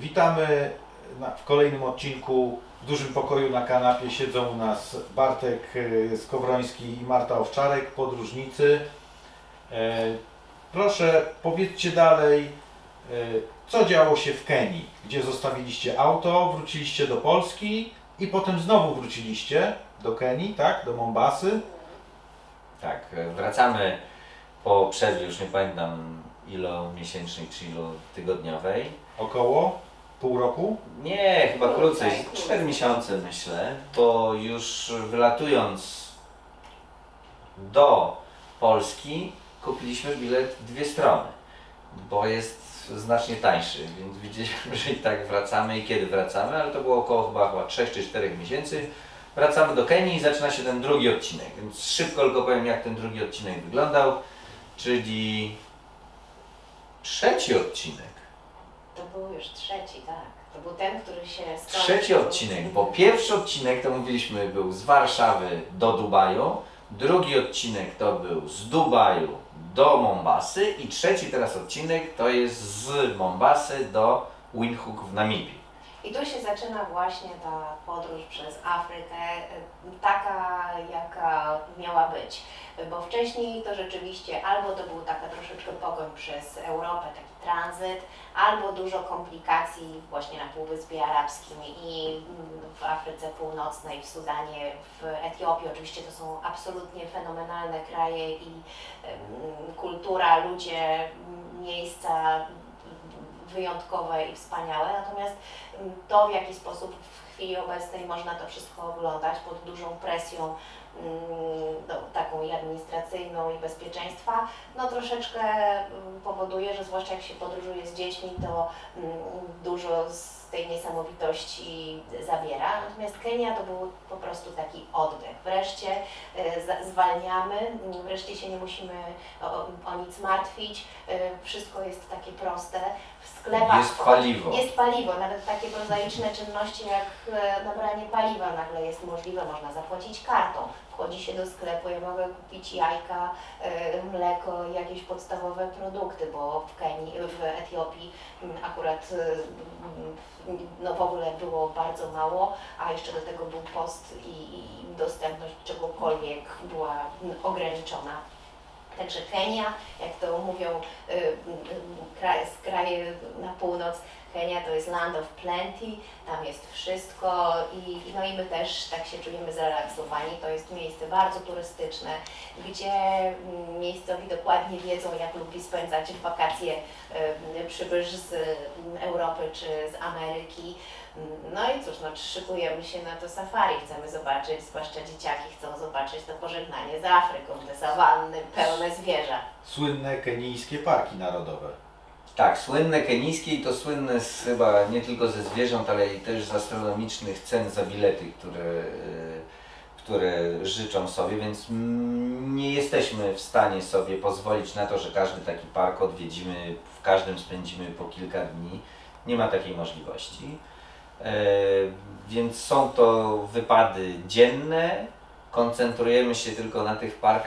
Witamy w kolejnym odcinku. W dużym pokoju na kanapie siedzą u nas Bartek Skowroński i Marta Owczarek, podróżnicy. Proszę, powiedzcie dalej, co działo się w Kenii, gdzie zostawiliście auto, wróciliście do Polski i potem znowu wróciliście do Kenii, tak? Do Mombasy. Tak, wracamy po przerwie, już nie pamiętam ilomiesięcznej czy ilotygodniowej. Około pół roku? Nie, chyba krócej, 4 miesiące myślę, bo już wylatując do Polski kupiliśmy bilet dwie strony, bo jest znacznie tańszy, więc widzieliśmy, że i tak wracamy i kiedy wracamy, ale to było około chyba 3 czy 4 miesięcy. Wracamy do Kenii i zaczyna się ten drugi odcinek, więc szybko tylko powiem, jak ten drugi odcinek wyglądał, czyli trzeci odcinek. To był już trzeci, tak. To był ten, który się skończył. Trzeci odcinek, bo pierwszy odcinek, to mówiliśmy, był z Warszawy do Dubaju, drugi odcinek to był z Dubaju do Mombasy i trzeci teraz odcinek to jest z Mombasy do Windhoek w Namibii. I tu się zaczyna właśnie ta podróż przez Afrykę, taka jaka miała być. Bo wcześniej to rzeczywiście albo to był taka troszeczkę pogoń przez Europę, taki tranzyt, albo dużo komplikacji właśnie na Półwyspie Arabskim i w Afryce Północnej, w Sudanie, w Etiopii. Oczywiście to są absolutnie fenomenalne kraje i kultura, ludzie, miejsca wyjątkowe i wspaniałe, natomiast to, w jaki sposób w chwili obecnej można to wszystko oglądać pod dużą presją taką i administracyjną i bezpieczeństwa, no troszeczkę powoduje, że zwłaszcza jak się podróżuje z dziećmi, to dużo z tej niesamowitości zabiera. Natomiast Kenia to był po prostu taki oddech. Wreszcie zwalniamy, wreszcie się nie musimy o nic martwić, wszystko jest takie proste. W sklepach Jest paliwo. Jest paliwo, nawet takie prozaiczne czynności jak nabranie paliwa nagle jest możliwe, można zapłacić kartą. Wchodzi się do sklepu, ja mogę kupić jajka, mleko, jakieś podstawowe produkty, bo w Kenii, w Etiopii akurat no w ogóle było bardzo mało, a jeszcze do tego był post i dostępność czegokolwiek była ograniczona. Także Kenia, jak to mówią kraje na północ, Kenia to jest land of plenty, tam jest wszystko i my też tak się czujemy zrelaksowani. To jest miejsce bardzo turystyczne, gdzie miejscowi dokładnie wiedzą, jak lubi spędzać wakacje przybysz z Europy czy z Ameryki. No i cóż, no szykujemy się na to safari, chcemy zobaczyć, zwłaszcza dzieciaki chcą zobaczyć to pożegnanie z Afryką, te sawanny pełne zwierza. Słynne kenijskie parki narodowe. Tak, słynne kenijskie i to słynne chyba nie tylko ze zwierząt, ale i też z astronomicznych cen za bilety, które życzą sobie, więc nie jesteśmy w stanie sobie pozwolić na to, że każdy taki park odwiedzimy, w każdym spędzimy po kilka dni. Nie ma takiej możliwości. Więc są to wypady dzienne, koncentrujemy się tylko na tych parkach,